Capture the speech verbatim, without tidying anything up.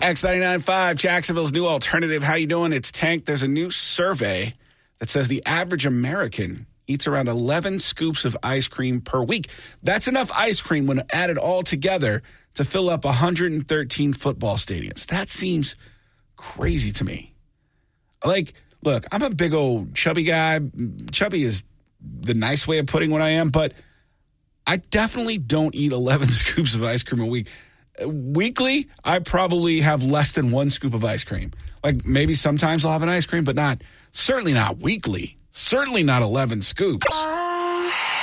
X ninety-nine point five, Jacksonville's new alternative. How you doing? It's Tank. There's a new survey that says the average American eats around eleven scoops of ice cream per week. That's enough ice cream when added all together to fill up one hundred thirteen football stadiums. That seems crazy to me. Like, look, I'm a big old chubby guy. Chubby is the nice way of putting what I am, but I definitely don't eat eleven scoops of ice cream a week. Weekly, I probably have less than one scoop of ice cream. Like, maybe sometimes I'll have an ice cream, but not, certainly not weekly. Certainly not eleven scoops.